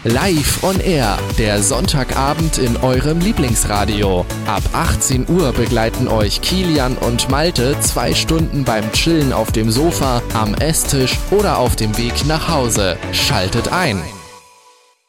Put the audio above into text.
Live on Air, der Sonntagabend in eurem Lieblingsradio. Ab 18 Uhr begleiten euch Kilian und Malte 2 Stunden beim Chillen auf dem Sofa, am Esstisch oder auf dem Weg nach Hause. Schaltet ein!